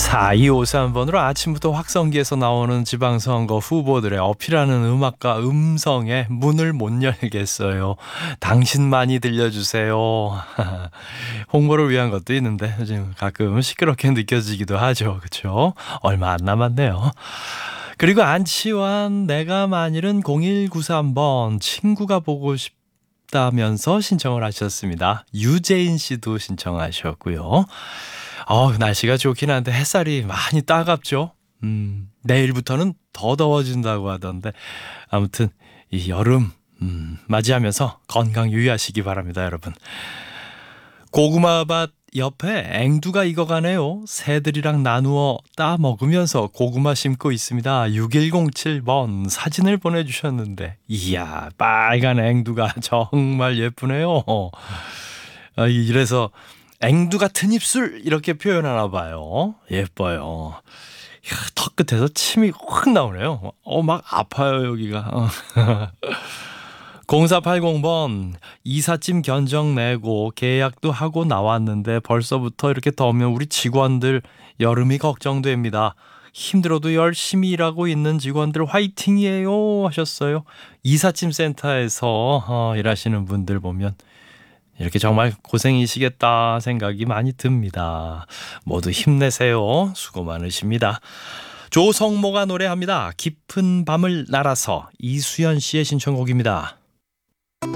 4253번으로 아침부터 확성기에서 나오는 지방선거 후보들의 어필하는 음악과 음성에 문을 못 열겠어요. 당신만이 들려주세요. 홍보를 위한 것도 있는데 지금 가끔 시끄럽게 느껴지기도 하죠. 그렇죠? 얼마 안 남았네요. 그리고 안치환 내가 만일은 0193번 친구가 보고 싶다면서 신청을 하셨습니다. 유재인 씨도 신청하셨고요. 날씨가 좋긴 한데 햇살이 많이 따갑죠. 내일부터는 더 더워진다고 하던데 아무튼 이 여름 맞이하면서 건강 유의하시기 바랍니다, 여러분. 고구마밭 옆에 앵두가 익어가네요. 새들이랑 나누어 따 먹으면서 고구마 심고 있습니다. 6107번 사진을 보내주셨는데 이야, 빨간 앵두가 정말 예쁘네요. 이래서 앵두 같은 입술 이렇게 표현하나 봐요. 예뻐요. 이야, 턱 끝에서 침이 확 나오네요. 막 아파요 여기가. 0480번 이삿짐 견적 내고 계약도 하고 나왔는데 벌써부터 이렇게 더우면 우리 직원들 여름이 걱정됩니다. 힘들어도 열심히 일하고 있는 직원들 화이팅이에요 하셨어요. 이삿짐 센터에서 일하시는 분들 보면 이렇게 정말 고생이시겠다 생각이 많이 듭니다. 모두 힘내세요. 수고 많으십니다. 조성모가 노래합니다. 깊은 밤을 날아서. 이수연 씨의 신청곡입니다.